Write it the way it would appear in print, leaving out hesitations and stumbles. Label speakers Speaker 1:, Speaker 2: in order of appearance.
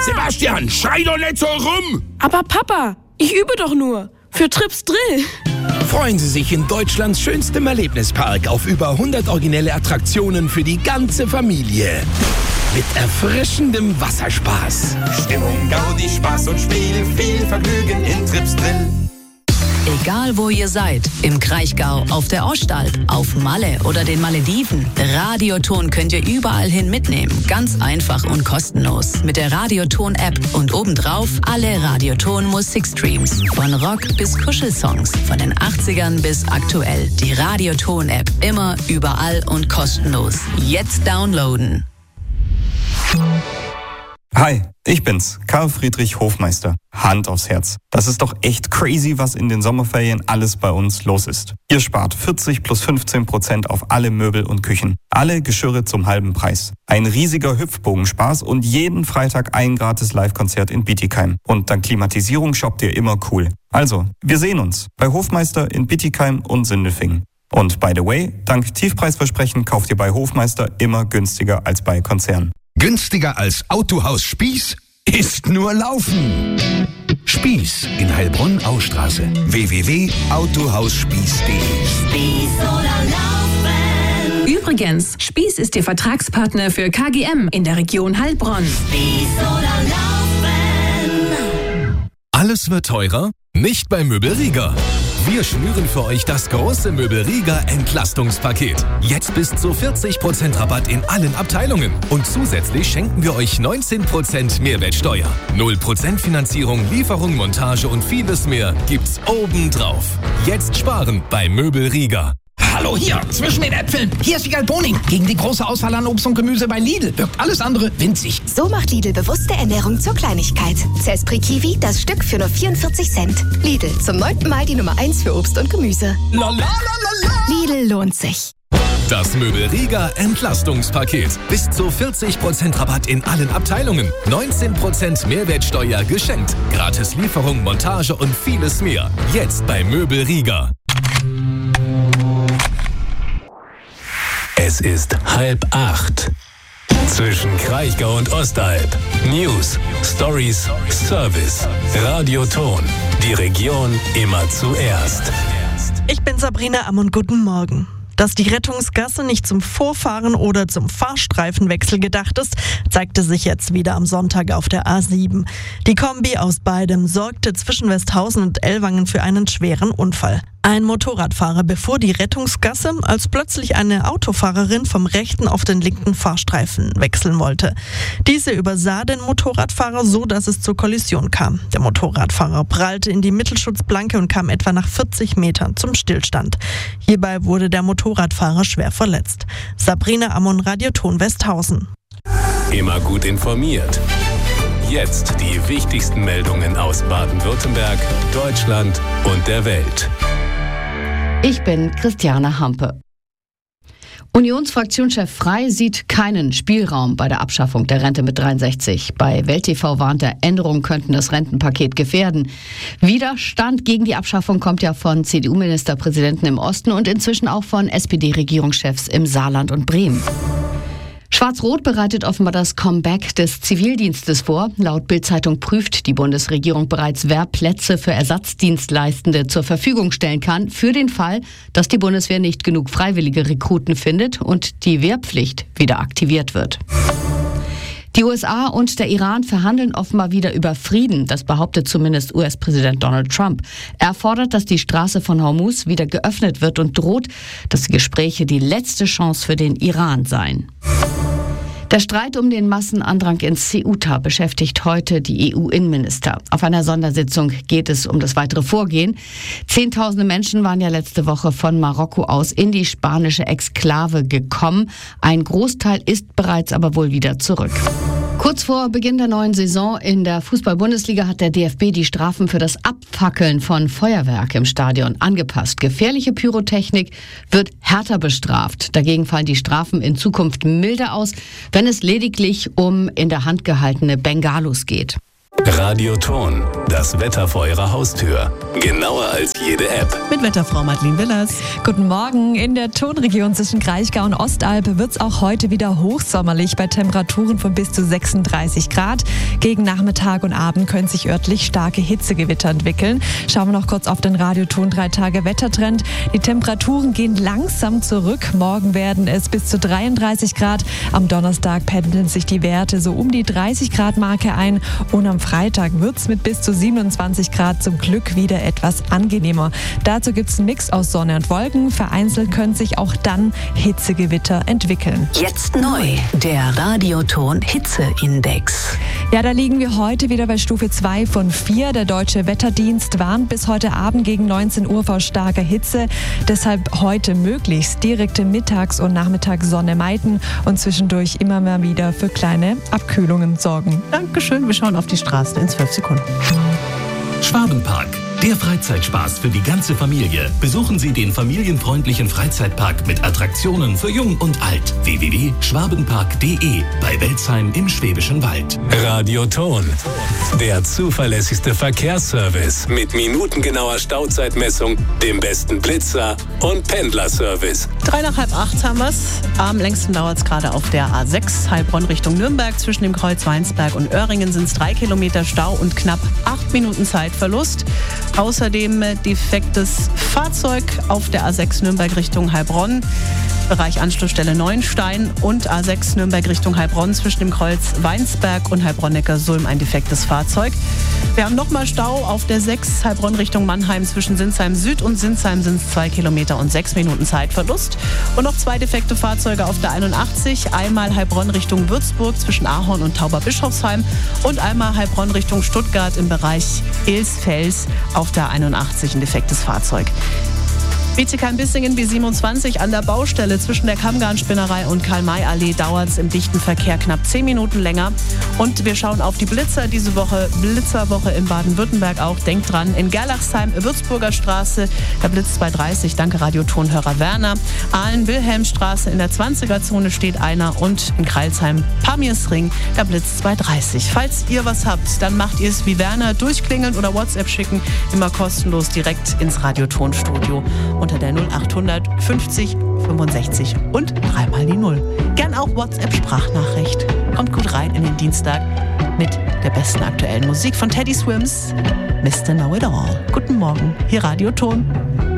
Speaker 1: Sebastian, schrei doch nicht so rum!
Speaker 2: Aber Papa, ich übe doch nur. Für Trips Drill.
Speaker 1: Freuen Sie sich in Deutschlands schönstem Erlebnispark auf über 100 originelle Attraktionen für die ganze Familie. Mit erfrischendem Wasserspaß.
Speaker 3: Stimmung, Gaudi, Spaß und Spiel, viel Vergnügen in Trips Drill.
Speaker 4: Egal wo ihr seid, im Kraichgau, auf der Ostalb, auf Malle oder den Malediven, Radioton könnt ihr überall hin mitnehmen. Ganz einfach und kostenlos. Mit der Radioton-App und obendrauf alle Radioton-Musikstreams. Von Rock bis Kuschelsongs, von den 80ern bis aktuell. Die Radioton-App, immer, überall und kostenlos. Jetzt downloaden.
Speaker 5: Hi, ich bin's, Karl Friedrich Hofmeister. Hand aufs Herz. Das ist doch echt crazy, was in den Sommerferien alles bei uns los ist. Ihr spart 40 plus 15% auf alle Möbel und Küchen. Alle Geschirre zum halben Preis. Ein riesiger Hüpfbogenspaß und jeden Freitag ein gratis Live-Konzert in Bietigheim. Und dank Klimatisierung shoppt ihr immer cool. Also, wir sehen uns bei Hofmeister in Bietigheim und Sindelfingen. Und by the way, dank Tiefpreisversprechen kauft ihr bei Hofmeister immer günstiger als bei Konzernen.
Speaker 6: Günstiger als Autohaus Spieß ist nur Laufen. Spieß in Heilbronn-Austraße. www.autohausspieß.de.
Speaker 7: Spieß oder Laufen. Übrigens, Spieß ist Ihr Vertragspartner für KGM in der Region Heilbronn. Spieß oder Laufen.
Speaker 8: Alles wird teurer? Nicht bei Möbel Rieger. Wir schnüren für euch das große Möbel Rieger Entlastungspaket. Jetzt bis zu 40% Rabatt in allen Abteilungen. Und zusätzlich schenken wir euch 19% Mehrwertsteuer. 0% Finanzierung, Lieferung, Montage und vieles mehr gibt's obendrauf. Jetzt sparen bei Möbel Rieger.
Speaker 9: Hallo hier, zwischen den Äpfeln. Hier ist Wiegald Boning. Gegen die große Auswahl an Obst und Gemüse bei Lidl wirkt alles andere winzig.
Speaker 10: So macht Lidl bewusste Ernährung zur Kleinigkeit. Cespri Kiwi, das Stück für nur 44 Cent. Lidl, zum 9. Mal die Nummer 1 für Obst und Gemüse. Lidl lohnt sich.
Speaker 8: Das Möbel Rieger Entlastungspaket. Bis zu 40% Rabatt in allen Abteilungen. 19% Mehrwertsteuer geschenkt. Gratis Lieferung, Montage und vieles mehr. Jetzt bei Möbel Rieger.
Speaker 11: Es ist 7:30. Zwischen Kraichgau und Ostalb. News, Stories, Service. Radioton. Die Region immer zuerst.
Speaker 12: Ich bin Sabrina Ammon, guten Morgen. Dass die Rettungsgasse nicht zum Vorfahren oder zum Fahrstreifenwechsel gedacht ist, zeigte sich jetzt wieder am Sonntag auf der A7. Die Kombi aus beidem sorgte zwischen Westhausen und Ellwangen für einen schweren Unfall. Ein Motorradfahrer befuhr die Rettungsgasse, als plötzlich eine Autofahrerin vom rechten auf den linken Fahrstreifen wechseln wollte. Diese übersah den Motorradfahrer so, dass es zur Kollision kam. Der Motorradfahrer prallte in die Mittelschutzplanke und kam etwa nach 40 Metern zum Stillstand. Hierbei wurde der Motorradfahrer schwer verletzt. Sabrina Ammon, Radioton Westhausen.
Speaker 11: Immer gut informiert. Jetzt die wichtigsten Meldungen aus Baden-Württemberg, Deutschland und der Welt.
Speaker 13: Ich bin Christiane Hampe. Unionsfraktionschef Frey sieht keinen Spielraum bei der Abschaffung der Rente mit 63. Bei Welt TV warnt er, Änderungen könnten das Rentenpaket gefährden. Widerstand gegen die Abschaffung kommt ja von CDU-Ministerpräsidenten im Osten und inzwischen auch von SPD-Regierungschefs im Saarland und Bremen. Schwarz-Rot bereitet offenbar das Comeback des Zivildienstes vor. Laut Bild-Zeitung prüft die Bundesregierung bereits, wer Plätze für Ersatzdienstleistende zur Verfügung stellen kann, für den Fall, dass die Bundeswehr nicht genug freiwillige Rekruten findet und die Wehrpflicht wieder aktiviert wird. Die USA und der Iran verhandeln offenbar wieder über Frieden. Das behauptet zumindest US-Präsident Donald Trump. Er fordert, dass die Straße von Hormuz wieder geöffnet wird und droht, dass die Gespräche die letzte Chance für den Iran seien. Der Streit um den Massenandrang in Ceuta beschäftigt heute die EU-Innenminister. Auf einer Sondersitzung geht es um das weitere Vorgehen. Zehntausende Menschen waren ja letzte Woche von Marokko aus in die spanische Exklave gekommen. Ein Großteil ist bereits aber wohl wieder zurück. Kurz vor Beginn der neuen Saison in der Fußball-Bundesliga hat der DFB die Strafen für das Abfackeln von Feuerwerk im Stadion angepasst. Gefährliche Pyrotechnik wird härter bestraft. Dagegen fallen die Strafen in Zukunft milder aus, wenn es lediglich um in der Hand gehaltene Bengalos geht.
Speaker 11: Radioton, das Wetter vor Ihrer Haustür. Genauer als jede App.
Speaker 14: Mit Wetterfrau Madeleine Willers.
Speaker 15: Guten Morgen. In der Tonregion zwischen Kraichgau und Ostalb wird es auch heute wieder hochsommerlich bei Temperaturen von bis zu 36 Grad. Gegen Nachmittag und Abend können sich örtlich starke Hitzegewitter entwickeln. Schauen wir noch kurz auf den Radioton 3-Tage-Wettertrend. Die Temperaturen gehen langsam zurück. Morgen werden es bis zu 33 Grad. Am Donnerstag pendeln sich die Werte so um die 30 Grad Marke ein. Und am Freitag wird es mit bis zu 27 Grad zum Glück wieder etwas angenehmer. Dazu gibt es einen Mix aus Sonne und Wolken. Vereinzelt können sich auch dann Hitzegewitter entwickeln.
Speaker 4: Jetzt neu, der Radioton Hitzeindex.
Speaker 15: Ja, da liegen wir heute wieder bei Stufe 2 von 4. Der Deutsche Wetterdienst warnt bis heute Abend gegen 19 Uhr vor starker Hitze. Deshalb heute möglichst direkte Mittags- und Nachmittagssonne meiden und zwischendurch immer mal wieder für kleine Abkühlungen sorgen.
Speaker 14: Dankeschön, wir schauen auf die Straßen in 12 Sekunden.
Speaker 8: Schwabenpark, der Freizeitspaß für die ganze Familie. Besuchen Sie den familienfreundlichen Freizeitpark mit Attraktionen für Jung und Alt. www.schwabenpark.de bei Welzheim im Schwäbischen Wald.
Speaker 11: Radioton, der zuverlässigste Verkehrsservice mit minutengenauer Stauzeitmessung, dem besten Blitzer und Pendlerservice.
Speaker 14: 7:55 haben wir es. Am längsten dauert es gerade auf der A6 Heilbronn Richtung Nürnberg. Zwischen dem Kreuz Weinsberg und Öhringen sind es 3 Kilometer Stau und knapp 8 Minuten Zeitverlust. Außerdem defektes Fahrzeug auf der A6 Nürnberg Richtung Heilbronn. Bereich Anschlussstelle Neuenstein und A6 Nürnberg Richtung Heilbronn zwischen dem Kreuz Weinsberg und Heilbronn-Neckarsulm ein defektes Fahrzeug. Wir haben nochmal Stau auf der 6 Heilbronn Richtung Mannheim. Zwischen Sinsheim Süd und Sinsheim sind es 2 Kilometer und 6 Minuten Zeitverlust. Und noch 2 defekte Fahrzeuge auf der 81. Einmal Heilbronn Richtung Würzburg zwischen Ahorn und Tauberbischofsheim und einmal Heilbronn Richtung Stuttgart im Bereich Ilsfels auf der 81 ein defektes Fahrzeug. Bietigheim-Bissingen B27 an der Baustelle zwischen der Kammgarnspinnerei und Karl-May-Allee dauert es im dichten Verkehr knapp 10 Minuten länger. Und wir schauen auf die Blitzer diese Woche. Blitzerwoche in Baden-Württemberg auch. Denkt dran, in Gerlachsheim, Würzburger Straße, da blitzt bei 30. Danke Radiotonhörer Werner. Ahlen-Wilhelmstraße in der 20er-Zone steht einer und in Kreilsheim, Pamirsring, da blitzt bei 30. Falls ihr was habt, dann macht ihr es wie Werner, durchklingeln oder WhatsApp schicken, immer kostenlos direkt ins Radiotonstudio. Unter der 0800 50 65 und 3 die 0. Gern auch WhatsApp-Sprachnachricht. Kommt gut rein in den Dienstag mit der besten aktuellen Musik von Teddy Swims, Mr. Know It All. Guten Morgen, hier Radioton.